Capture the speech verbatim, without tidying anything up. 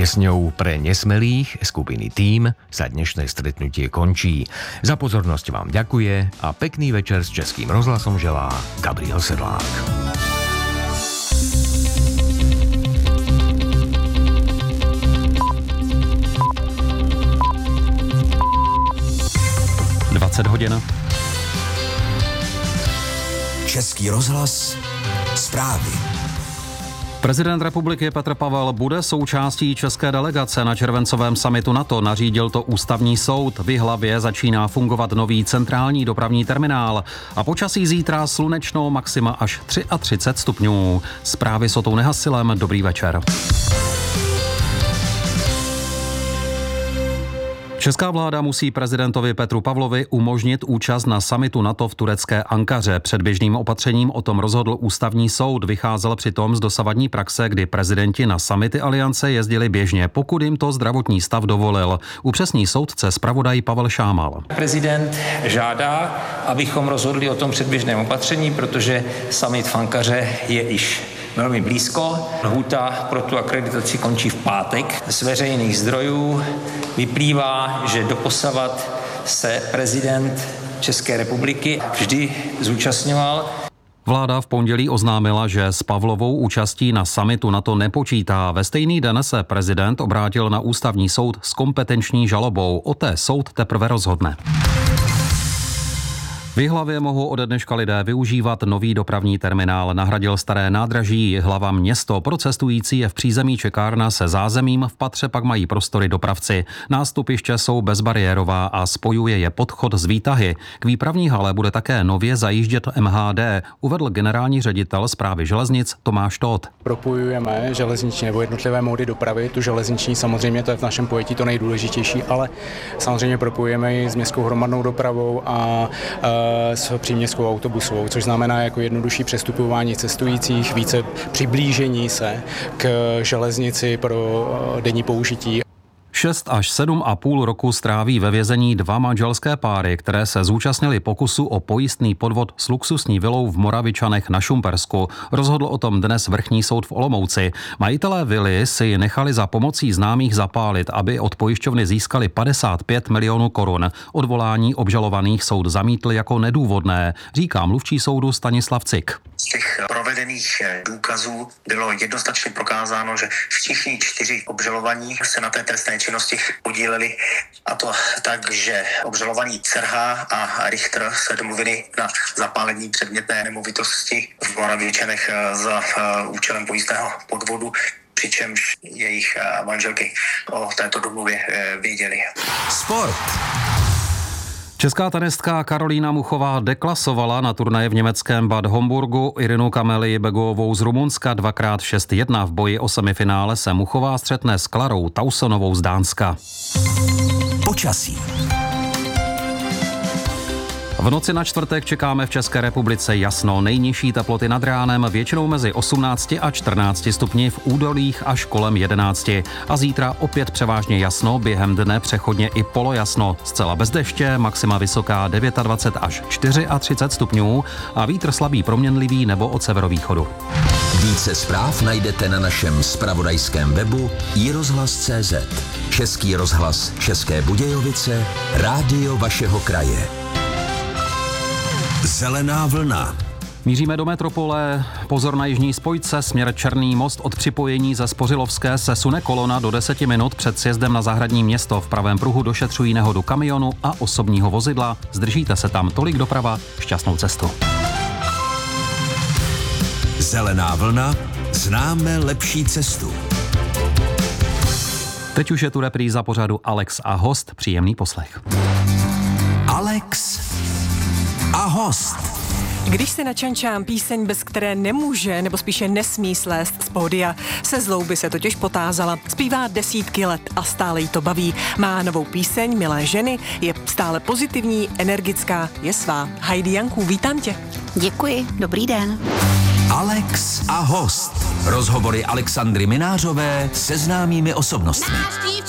Piesňou Pre nesmelých skupiny Tým sa dnešné stretnutie končí. Za pozornosť vám ďakuje a pekný večer s Českým rozhlasom želá Gabriel Sedlák. dvacet hodin. Český rozhlas, zprávy. Prezident republiky Petr Pavel bude součástí české delegace na červencovém summitu NATO, nařídil to ústavní soud. V Jihlavě začíná fungovat nový centrální dopravní terminál a počasí zítra slunečno, maxima až třicet tři stupňů. Zprávy s Otou Nehasilem, dobrý večer. Česká vláda musí prezidentovi Petru Pavlovi umožnit účast na summitu NATO v turecké Ankaře. Předběžným opatřením o tom rozhodl ústavní soud. Vycházel přitom z dosavadní praxe, kdy prezidenti na summity aliance jezdili běžně, pokud jim to zdravotní stav dovolil. Upřesní soudce zpravodaj Pavel Šámal. Prezident žádá, abychom rozhodli o tom předběžném opatření, protože summit v Ankaře je již velmi blízko. Lhůta pro tu akreditaci končí v pátek. Z veřejných zdrojů vyplývá, že doposavat se prezident České republiky vždy zúčastňoval. Vláda v pondělí oznámila, že s Pavlovou účastí na summitu NATO nepočítá. Ve stejný den se prezident obrátil na ústavní soud s kompetenční žalobou. O té soud teprve rozhodne. V Jihlavě mohou ode dneška lidé využívat nový dopravní terminál. Nahradil staré nádraží Jihlava město. Pro cestující je v přízemí čekárna se zázemím, v patře pak mají prostory dopravci. Nástupiště jsou bezbariérová a spojuje je podchod z výtahy. K výpravní hale bude také nově zajíždět M H D, uvedl generální ředitel Správy železnic Tomáš Tóth. Propojujeme železniční nebo jednotlivé módy dopravy, tu železniční samozřejmě, to je v našem pojetí to nejdůležitější, ale samozřejmě propojujeme ji s městskou hromadnou dopravou a, a s příměstskou autobusovou, což znamená jako jednodušší přestupování cestujících, více přiblížení se k železnici pro denní použití. Šest až sedm a půl roku stráví ve vězení dva manželské páry, které se zúčastnili pokusu o pojistný podvod s luxusní vilou v Moravičanech na Šumpersku. Rozhodl o tom dnes vrchní soud v Olomouci. Majitelé vily si nechali za pomocí známých zapálit, aby od pojišťovny získali padesát pět milionů korun. Odvolání obžalovaných soud zamítl jako nedůvodné, říká mluvčí soudu Stanislav Cik. Z těch provedených důkazů bylo jednoznačně prokázáno, že všichni čtyři obžalovaní se na té trestné činnosti podíleli, a to tak, že obžalovaní Cerha a Richter se domluvili na zapálení předmětné nemovitosti v Moravičanech za účelem pojistného podvodu, přičemž jejich manželky o této domluvě věděli. Sport. Česká tenistka Karolína Muchová deklasovala na turnaji v německém Bad Homburgu Irinu Kameli Begovou z Rumunska dvakrát šest jedna. V boji o semifinále se Muchová střetne s Klarou Tausonovou z Dánska. Počasí. V noci na čtvrtek čekáme v České republice jasno. Nejnižší teploty nad ránem většinou mezi osmnácti a čtrnácti stupni, v údolích až kolem jedenácti. A zítra opět převážně jasno, během dne přechodně i polojasno. Zcela bez deště, maxima vysoká dvacet devět až třicet čtyři stupňů a vítr slabý proměnlivý nebo od severovýchodu. Více zpráv najdete na našem zpravodajském webu i rozhlas tečka cé zet. Český rozhlas České Budějovice, rádio vašeho kraje. Zelená vlna. Míříme do metropole. Pozor na jižní spojce, směr Černý most. Od připojení ze Spořilovské se sune kolona do deseti minut před sjezdem na Zahradní město. V pravém pruhu došetřují nehodu kamionu a osobního vozidla. Zdržíte se tam, tolik doprava, šťastnou cestu. Zelená vlna, známe lepší cestu. Teď už je tu repríza pořadu Alex a host. Příjemný poslech. Alex a host. Když si načančám píseň, bez které nemůže, nebo spíše nesmí slést z pódia, se zlou by se totiž potázala. Zpívá desítky let a stále jí to baví. Má novou píseň Milé ženy, je stále pozitivní, energická, je svá. Heidi Janků, vítám tě. Děkuji, dobrý den. Alex a host. Rozhovory Alexandry Minářové se známými osobnostmi.